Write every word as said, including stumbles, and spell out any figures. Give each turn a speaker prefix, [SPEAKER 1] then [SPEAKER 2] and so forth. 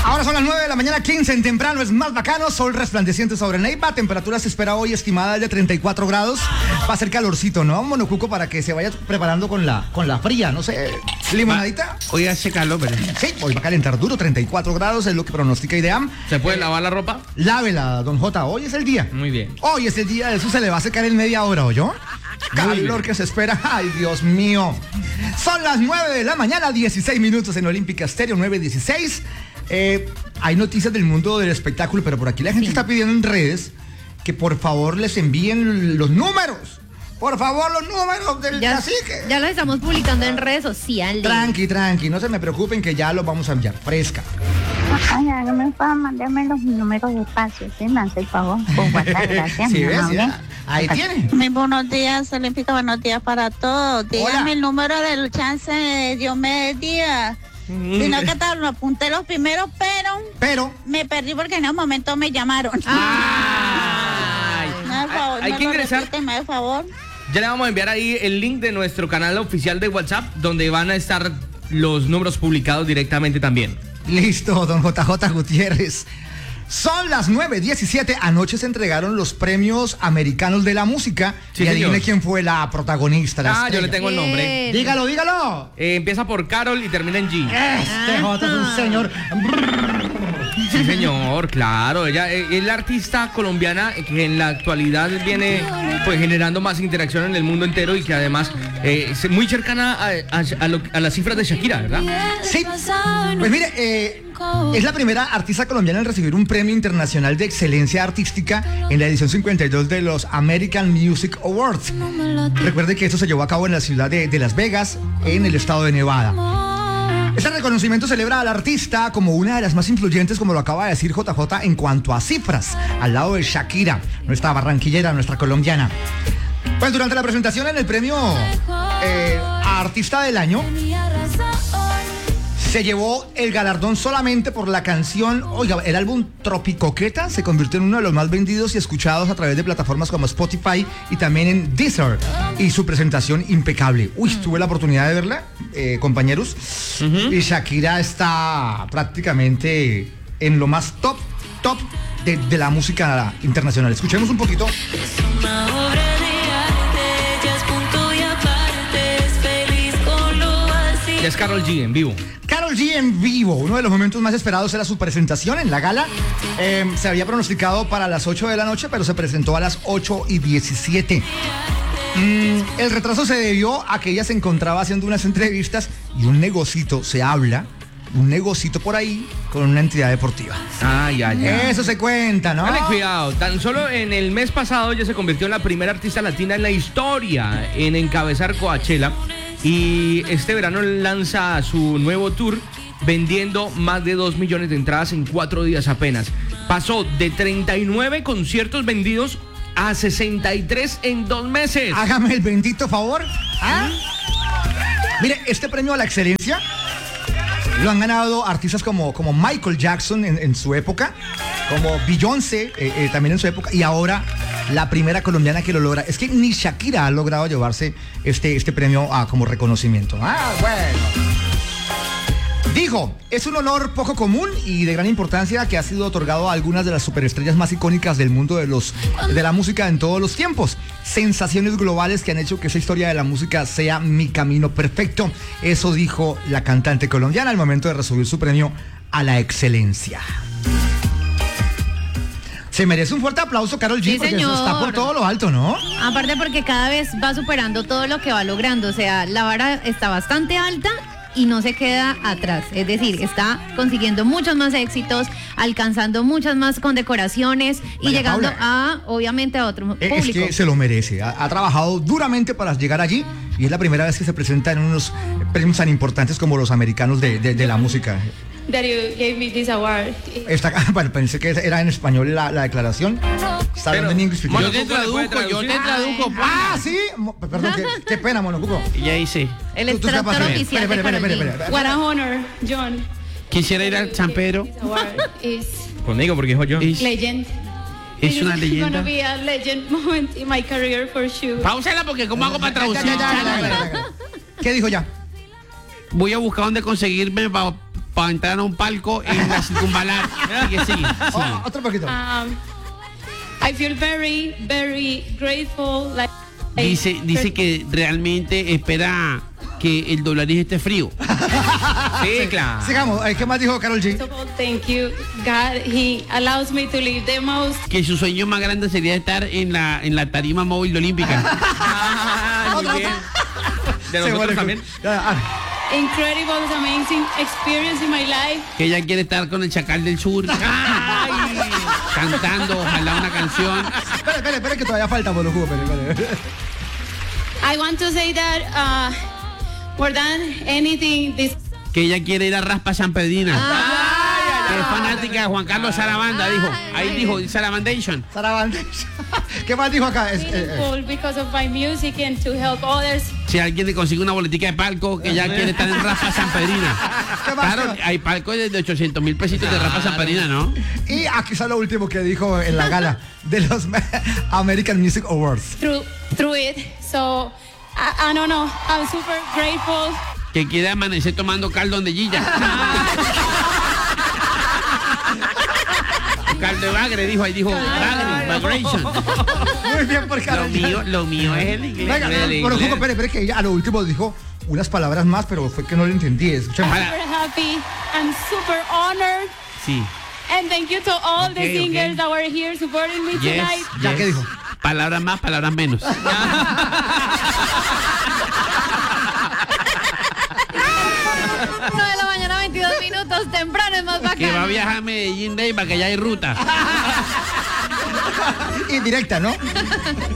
[SPEAKER 1] Ahora son las nueve de la mañana, quince en temprano, es más bacano, sol resplandeciente sobre Neiva, temperatura se espera hoy estimada de treinta y cuatro grados, va a ser calorcito, ¿no? Monocuco para que se vaya preparando con la, con la fría, no sé, limonadita.
[SPEAKER 2] Hoy hace calor, pero...
[SPEAKER 1] Sí, hoy va a calentar duro, treinta y cuatro grados es lo que pronostica IDEAM.
[SPEAKER 3] ¿Se puede
[SPEAKER 1] Eh,
[SPEAKER 3] lavar la ropa?
[SPEAKER 1] Lávela, don J, hoy es el día.
[SPEAKER 3] Muy bien.
[SPEAKER 1] Hoy es el día, eso se le va a secar en media hora, ¿oyó? Calor
[SPEAKER 3] bien.
[SPEAKER 1] que se espera, ay Dios mío. Son las nueve de la mañana, dieciséis minutos en Olímpica Estéreo, nueve dieciséis. Eh, hay noticias del mundo del espectáculo, pero por aquí la gente
[SPEAKER 4] Sí.
[SPEAKER 1] está pidiendo en redes que por favor les envíen los números. Por favor, los números del
[SPEAKER 4] Ya,
[SPEAKER 1] cacique.
[SPEAKER 4] ya los estamos publicando en redes sociales.
[SPEAKER 1] Tranqui, tranqui, no se me preocupen que ya los vamos a enviar. Fresca.
[SPEAKER 5] Ay, no me puedan mandarme los números despacio, ¿sí? Me hace el favor. Por WhatsApp, gracias.
[SPEAKER 1] Sí,
[SPEAKER 5] mi
[SPEAKER 1] ves,
[SPEAKER 5] amable.
[SPEAKER 1] ya. Ahí tiene.
[SPEAKER 5] Muy buenos días, Olímpica, buenos días para todos. Dígame
[SPEAKER 1] Hola.
[SPEAKER 5] el número del chance de Dios me bendiga. Sino que tal, lo apunté los primeros, pero
[SPEAKER 1] Pero,
[SPEAKER 5] me perdí porque en un momento me llamaron.
[SPEAKER 3] Ay.
[SPEAKER 5] Me por favor,
[SPEAKER 3] Hay
[SPEAKER 5] me
[SPEAKER 3] que
[SPEAKER 5] lo
[SPEAKER 3] ingresar.
[SPEAKER 5] repite, me da favor.
[SPEAKER 3] Ya le vamos a enviar ahí el link de nuestro canal oficial de WhatsApp, donde van a estar los números publicados directamente también.
[SPEAKER 1] listo, don J J Gutiérrez. Son las nueve diecisiete. Anoche se entregaron los premios americanos de la música.
[SPEAKER 3] Sí,
[SPEAKER 1] y adivine
[SPEAKER 3] señor.
[SPEAKER 1] quién fue la protagonista. La
[SPEAKER 3] Ah, yo
[SPEAKER 1] estrella.
[SPEAKER 3] le tengo el nombre.
[SPEAKER 4] Bien.
[SPEAKER 1] Dígalo, dígalo.
[SPEAKER 3] Eh, empieza por Carol y termina en G.
[SPEAKER 1] Este J es un señor.
[SPEAKER 3] Sí, señor, claro. Ella eh, es la artista colombiana que en la actualidad viene pues generando más interacción en el mundo entero y que además eh, es muy cercana a, a- a lo- a las cifras de Shakira, ¿verdad?
[SPEAKER 1] Sí. Pues mire, eh, es la primera artista colombiana en recibir un premio internacional de excelencia artística en la edición cincuenta y dos de los American Music Awards. Recuerde que esto se llevó a cabo en la ciudad de, de Las Vegas, en el estado de Nevada. Este reconocimiento celebra al artista como una de las más influyentes, como lo acaba de decir J J, en cuanto a cifras, al lado de Shakira, nuestra barranquillera, nuestra colombiana. Pues durante la presentación en el premio eh, a Artista del Año, se llevó el galardón solamente por la canción, oiga, el álbum Tropicoqueta se convirtió en uno de los más vendidos y escuchados a través de plataformas como Spotify y también en Deezer. Y su presentación impecable. Uy, tuve la oportunidad de verla, eh, compañeros. Y Shakira está prácticamente en lo más top, top de, de la música internacional. Escuchemos un poquito.
[SPEAKER 6] Una obra de arte, ella es punto y aparte, es feliz con lo vacío.
[SPEAKER 3] Ya es Karol G en vivo.
[SPEAKER 1] Karol G en vivo, uno de los momentos más esperados era su presentación en la gala. Eh, se había pronosticado para las ocho de la noche, pero se presentó a las ocho y diecisiete. Mm, el retraso se debió a que ella se encontraba haciendo unas entrevistas y un negocito, se habla, un negocito por ahí con una entidad deportiva.
[SPEAKER 3] Ay, ay, ay.
[SPEAKER 1] Eso se cuenta, ¿no?
[SPEAKER 3] Dale cuidado, tan solo en el mes pasado ella se convirtió en la primera artista latina en la historia en encabezar Coachella y este verano lanza su nuevo tour vendiendo más de dos millones de entradas en cuatro días apenas. Pasó de treinta y nueve conciertos vendidos a sesenta y tres en dos meses.
[SPEAKER 1] Hágame el bendito favor. ¿Ah? Mire, este premio a la excelencia lo han ganado artistas como, como Michael Jackson en, en su época, como Beyoncé eh, eh, también en su época, y ahora la primera colombiana que lo logra. Es que ni Shakira ha logrado llevarse este, este premio ah, como reconocimiento. Ah, bueno. Dijo, es un honor poco común y de gran importancia que ha sido otorgado a algunas de las superestrellas más icónicas del mundo de, los, de la música en todos los tiempos. Sensaciones globales que han hecho que esa historia de la música sea mi camino perfecto. Eso dijo la cantante colombiana al momento de recibir su premio a la excelencia. Se merece un fuerte aplauso, Karol G,
[SPEAKER 4] Sí,
[SPEAKER 1] porque eso
[SPEAKER 4] señor.
[SPEAKER 1] está por todo lo alto, ¿no?
[SPEAKER 4] Aparte porque cada vez va superando todo lo que va logrando. O sea, la vara está bastante alta y no se queda atrás. Es decir, está consiguiendo muchos más éxitos, alcanzando muchas más condecoraciones y
[SPEAKER 1] María
[SPEAKER 4] llegando
[SPEAKER 1] Paula.
[SPEAKER 4] a, obviamente, a otro
[SPEAKER 1] Eh,
[SPEAKER 4] público.
[SPEAKER 1] Es que se lo merece. Ha, ha trabajado duramente para llegar allí y es la primera vez que se presenta en unos premios tan importantes como los americanos de, de- de la música.
[SPEAKER 6] That you gave me this award.
[SPEAKER 1] Esta, bueno, pensé que era en español la, la declaración. Está
[SPEAKER 3] Pero,
[SPEAKER 1] en inglés.
[SPEAKER 3] Mono-
[SPEAKER 2] Yo te
[SPEAKER 3] ¿Monocuco le puede
[SPEAKER 2] traduzco, yo te
[SPEAKER 3] traducir?
[SPEAKER 2] traduzco.
[SPEAKER 1] Ah, sí. Mo- Perdón, qué, qué pena, Monocuco.
[SPEAKER 2] Y ya hice.
[SPEAKER 4] El
[SPEAKER 1] Tú- tú
[SPEAKER 4] extractor
[SPEAKER 1] capaz de-
[SPEAKER 4] oficial
[SPEAKER 1] espere,
[SPEAKER 4] de
[SPEAKER 1] espere,
[SPEAKER 4] Karol
[SPEAKER 1] espere,
[SPEAKER 4] G.
[SPEAKER 1] espere,
[SPEAKER 6] What a honor, John.
[SPEAKER 2] Quisiera ir al San Pedro.
[SPEAKER 6] This award is
[SPEAKER 3] Conmigo, porque dijo yo.
[SPEAKER 2] Es,
[SPEAKER 6] legend.
[SPEAKER 2] es una
[SPEAKER 6] It's
[SPEAKER 2] leyenda.
[SPEAKER 6] gonna be a legend moment in my career for sure.
[SPEAKER 2] Pausela porque ¿cómo hago para
[SPEAKER 1] Ya,
[SPEAKER 2] traducir?
[SPEAKER 1] ya, ya, ya, ya, ya, ya. ¿Qué dijo ya?
[SPEAKER 2] Voy a buscar dónde conseguirme para para entrar a un palco en la circunvalar. Sigue, sigue, sigue.
[SPEAKER 1] Oh, otro poquito.
[SPEAKER 7] Um, I feel very, very grateful. Like,
[SPEAKER 2] Dice, dice que realmente espera que el dólares esté frío.
[SPEAKER 3] Sí, claro.
[SPEAKER 1] Sigamos. Eh, ¿Qué más dijo Karol G?
[SPEAKER 7] First of all, thank you, God. He allows me to live the most
[SPEAKER 2] Que su sueño más grande sería estar en la, en la tarima móvil olímpica.
[SPEAKER 3] Ah, muy bien. De
[SPEAKER 1] Sí,
[SPEAKER 3] nosotros
[SPEAKER 1] bueno,
[SPEAKER 3] también.
[SPEAKER 1] ah, ah,
[SPEAKER 7] incredible, amazing experience in my life.
[SPEAKER 2] Que ella quiere estar con el Chacal del Sur.
[SPEAKER 3] Ay.
[SPEAKER 2] Cantando, ojalá una canción.
[SPEAKER 1] Espera, espera, espera, que todavía falta por los jugos. Espera, espera.
[SPEAKER 7] I want to say that uh, more than anything, this
[SPEAKER 2] Que ella quiere ir a Raspa San Pedrina. Que es fanática de Juan Carlos Sarabanda, dijo. Ahí dijo, Sarabandation.
[SPEAKER 1] Sarabande. ¿Qué más dijo acá? Es, eh, eh.
[SPEAKER 7] meaningful because of my music and to help others.
[SPEAKER 2] Si alguien le consigue una boletica de palco, que ella quiere estar en Raspa San Pedrina.
[SPEAKER 1] ¿Qué más?
[SPEAKER 2] Claro, hay palcos de ochocientos mil pesitos de Raspa San Pedrina, ¿no?
[SPEAKER 1] Y aquí está lo último que dijo en la gala de los American Music Awards.
[SPEAKER 7] through through it. So I, I don't know. I'm super grateful.
[SPEAKER 2] Que quiere amanecer tomando caldo de Gilla. Caldo de bagre, dijo, ahí dijo, bagre, bagration.
[SPEAKER 1] Muy bien por
[SPEAKER 2] Lo
[SPEAKER 1] Karol G.
[SPEAKER 2] mío, lo mío es el inglés.
[SPEAKER 1] Venga,
[SPEAKER 3] el
[SPEAKER 1] pero
[SPEAKER 3] inglés.
[SPEAKER 1] Jugo, espere, espere, que ella a lo último dijo unas palabras más, pero fue que no lo entendí. Escuchemos.
[SPEAKER 2] Para-
[SPEAKER 7] Super happy. I'm super honored.
[SPEAKER 2] Sí.
[SPEAKER 7] And thank you to all
[SPEAKER 2] Okay,
[SPEAKER 7] the singers
[SPEAKER 2] okay.
[SPEAKER 7] that were here supporting me
[SPEAKER 2] Yes,
[SPEAKER 7] tonight.
[SPEAKER 1] ¿Ya
[SPEAKER 2] yes.
[SPEAKER 1] qué dijo?
[SPEAKER 2] Palabras más, palabras menos.
[SPEAKER 4] Uno de la mañana, veintidós minutos, temprano es más bacano.
[SPEAKER 2] Que va a viajar a Medellín, Neiva, que ya hay ruta.
[SPEAKER 1] Indirecta, ¿no?